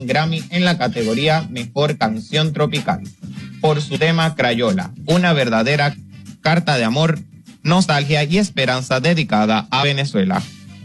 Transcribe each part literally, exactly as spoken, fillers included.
Grammy en la categoría Mejor Canción Tropical por su tema Crayola, una verdadera carta de amor, nostalgia y esperanza dedicada a Venezuela.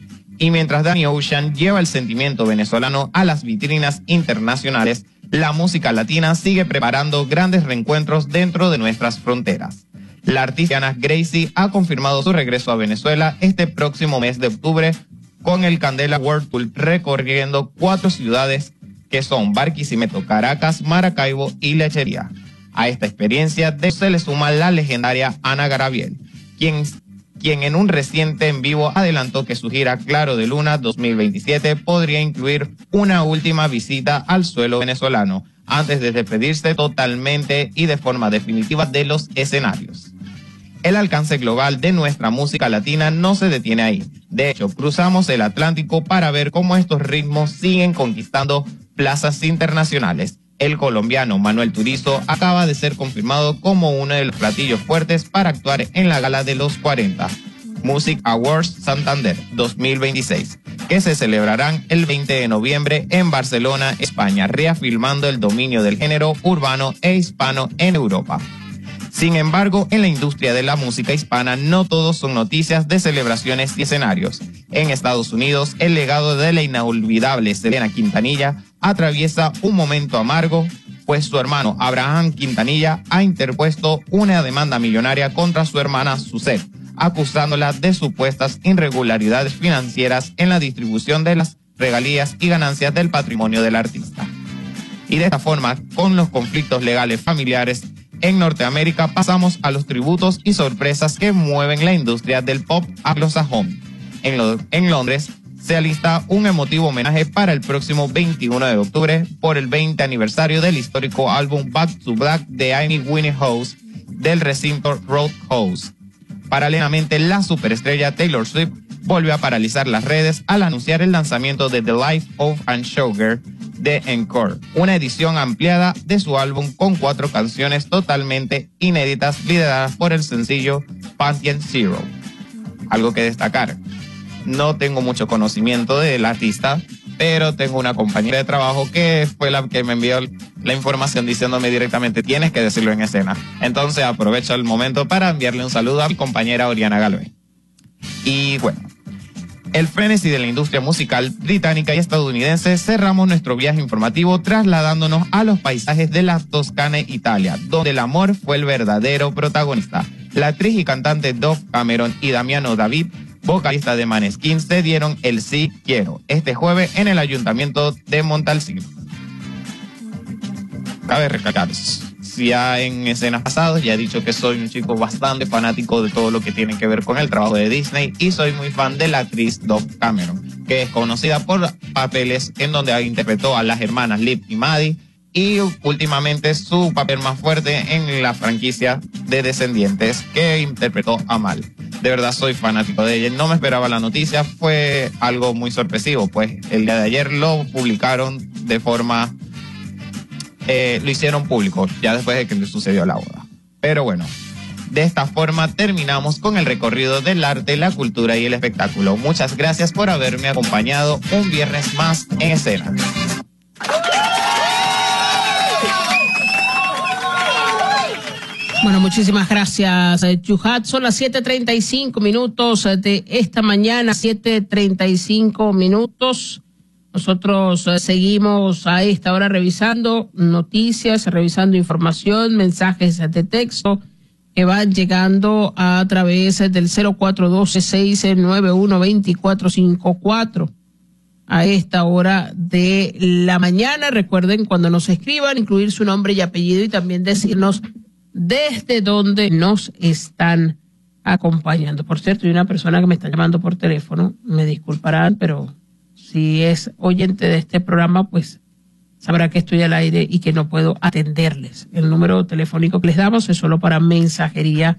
Y mientras Danny Ocean lleva el sentimiento venezolano a las vitrinas internacionales, la música latina sigue preparando grandes reencuentros dentro de nuestras fronteras. La artista Gracie ha confirmado su regreso a Venezuela este próximo mes de octubre con el Candela World Tour, recorriendo cuatro ciudades que son Barquisimeto, Caracas, Maracaibo y Lechería. A esta experiencia de se le suma la legendaria Ana Gabriel, quien, quien en un reciente en vivo adelantó que su gira Claro de Luna dos mil veintisiete podría incluir una última visita al suelo venezolano, antes de despedirse totalmente y de forma definitiva de los escenarios. El alcance global de nuestra música latina no se detiene ahí. De hecho, cruzamos el Atlántico para ver cómo estos ritmos siguen conquistando plazas internacionales. El colombiano Manuel Turizo acaba de ser confirmado como uno de los platillos fuertes para actuar en la gala de los cuarenta Music Awards Santander dos mil veintiséis, que se celebrarán el veinte de noviembre en Barcelona, España, reafirmando el dominio del género urbano e hispano en Europa. Sin embargo, en la industria de la música hispana no todos son noticias de celebraciones y escenarios. En Estados Unidos, el legado de la inolvidable Selena Quintanilla atraviesa un momento amargo, pues su hermano Abraham Quintanilla ha interpuesto una demanda millonaria contra su hermana Suzette, acusándola de supuestas irregularidades financieras en la distribución de las regalías y ganancias del patrimonio del artista. Y de esta forma, con los conflictos legales familiares en Norteamérica, pasamos a los tributos y sorpresas que mueven la industria del pop anglosajón. En, lo, en Londres se alista un emotivo homenaje para el próximo veintiuno de octubre por el veinte aniversario del histórico álbum Back to Black de Amy Winehouse del recinto Roadhouse. Paralelamente, la superestrella Taylor Swift volvió a paralizar las redes al anunciar el lanzamiento de The Life of a Showgirl de Encore, una edición ampliada de su álbum con cuatro canciones totalmente inéditas lideradas por el sencillo Pantheon Zero. Algo que destacar, no tengo mucho conocimiento del artista, pero tengo una compañera de trabajo que fue la que me envió la información diciéndome directamente tienes que decirlo en escena. Entonces aprovecho el momento para enviarle un saludo a mi compañera Oriana Galvez. Y bueno, el frenesí de la industria musical británica y estadounidense, cerramos nuestro viaje informativo trasladándonos a los paisajes de la Toscana, Italia, donde el amor fue el verdadero protagonista. La actriz y cantante Dove Cameron y Damiano David, vocalista de Maneskin, se dieron el sí quiero este jueves en el ayuntamiento de Montalcino. Cabe recalcar, ya en escenas pasadas ya he dicho que soy un chico bastante fanático de todo lo que tiene que ver con el trabajo de Disney y soy muy fan de la actriz Dove Cameron, que es conocida por papeles en donde interpretó a las hermanas Liv y Maddie y últimamente su papel más fuerte en la franquicia de Descendientes, que interpretó a Mal. De verdad soy fanático de ella, no me esperaba la noticia, fue algo muy sorpresivo, pues el día de ayer lo publicaron de forma... Eh, lo hicieron público ya después de que le sucedió la boda. Pero bueno, de esta forma terminamos con el recorrido del arte, la cultura y el espectáculo. Muchas gracias por haberme acompañado un viernes más en escena. Bueno, muchísimas gracias, Yuhat. Son las siete treinta y cinco minutos de esta mañana, siete treinta y cinco minutos. Nosotros eh, seguimos a esta hora revisando noticias, revisando información, mensajes de texto que van llegando a través del cero cuatro uno dos, seis nueve uno, dos cuatro cinco cuatro. A esta hora de la mañana, recuerden cuando nos escriban, incluir su nombre y apellido y también decirnos desde dónde nos están acompañando. Por cierto, hay una persona que me está llamando por teléfono, me disculparán, pero... si es oyente de este programa, pues sabrá que estoy al aire y que no puedo atenderles. El número telefónico que les damos es solo para mensajería